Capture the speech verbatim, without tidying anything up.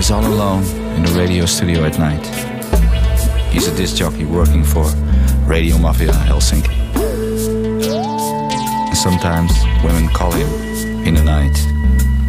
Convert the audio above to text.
He's all alone in the radio studio at night. He's a disc jockey working for Radio Mafia Helsinki. And sometimes women call him in the night.